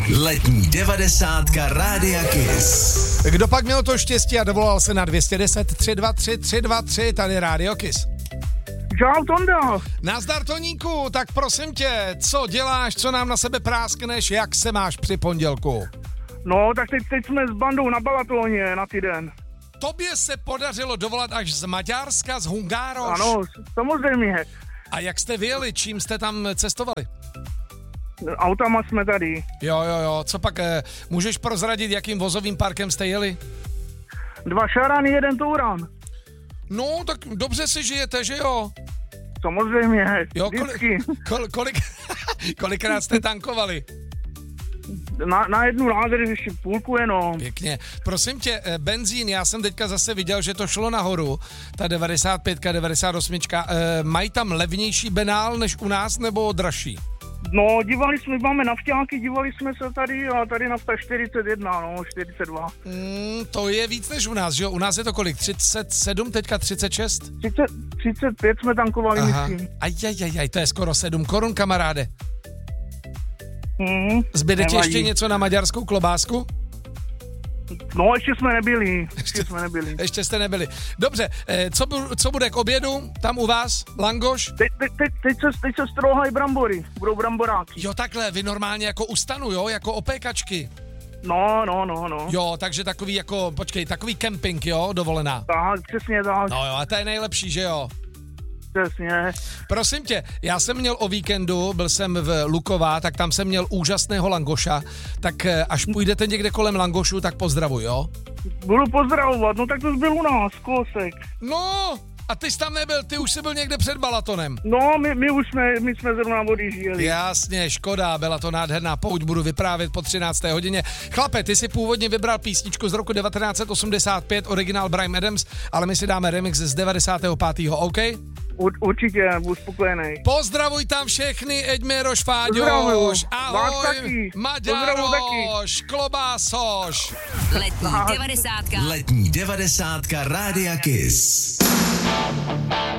Letní 90 Rádia Kiss. Kdo pak měl to štěstí a dovolal se na 210 323 323, tady Rádio Kiss. Čau, Tondo. Nazdar, Toníku, tak prosím tě, co děláš, co nám na sebe práskneš, jak se máš při pondělku? No, tak teď jsme s bandou na Balatoně na týden. Tobě se podařilo dovolat až z Maďarska, z Hungároš? Ano, samozřejmě. A jak jste vyjeli, čím jste tam cestovali? Autama jsme tady. Jo, co pak, můžeš prozradit, jakým vozovým parkem jste jeli? 2 šarany, 1 touran. No, tak dobře si žijete, že jo? Samozřejmě, Jo, vždycky. kolikrát jste tankovali? Na jednu nádrž ještě půlku jenom. Pěkně. Prosím tě, benzín, já jsem teďka zase viděl, že to šlo nahoru, ta 95, 98, mají tam levnější benál než u nás, nebo dražší? No, máme nafťáky, dívali jsme se tady a tady nafta 41, 42. To je víc než u nás, že jo? U nás je to kolik? 37, teďka 36? 35 jsme tankovali, myslím. Ajajajaj, to je skoro 7 korun, kamaráde. Zbyde ti ještě něco na maďarskou klobásku? No, ještě jsme nebyli. Ještě jste nebyli. Dobře, co bude k obědu tam u vás? Langoš? Teď se strouhají brambory. Budou bramboráky. Jo, takhle, vy normálně jako u stanu, jo? Jako opékačky. No. Jo, takže takový kemping, jo? Dovolená. Tak, přesně tak. No jo, a to je nejlepší, že jo? Přesně. Prosím tě, já jsem měl o víkendu, byl jsem v Luková, tak tam jsem měl úžasného langoša, tak až půjdete někde kolem Langošu, tak pozdravuj, jo? Budu pozdravovat, no tak to byl u nás, kousek. No, a ty jsi tam nebyl, ty už jsi byl někde před Balatonem. No, my jsme zrovna odjížděli. Jasně, škoda, byla to nádherná pouť, budu vyprávět po 13. hodině. Chlape, ty si původně vybral písničku z roku 1985, originál Bryan Adams, ale my si dáme remix z 95. OK? Určitě, budu spokojený. Pozdravuj tam všechny, Edměroš, Fáďoš, ahoj, Maďaroš, Klobásoš. Letní 90 Rádia Kiss.